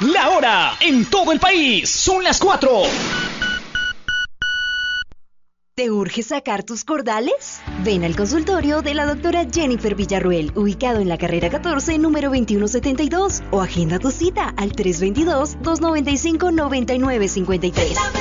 La hora en todo el país son las 4. ¿Te urge sacar tus cordales? Ven al consultorio de la doctora Jennifer Villarruel, ubicado en la carrera 14, número 2172, o agenda tu cita al 322-295-9953.